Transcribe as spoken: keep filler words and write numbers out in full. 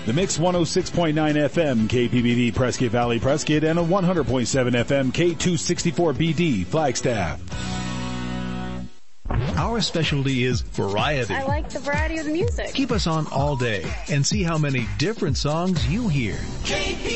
The Mix one oh six point nine F M, K P B V Prescott Valley Prescott, and a one hundred point seven F M, K two sixty-four B D Flagstaff. Our specialty is variety. I like the variety of the music. Keep us on all day and see how many different songs you hear. K P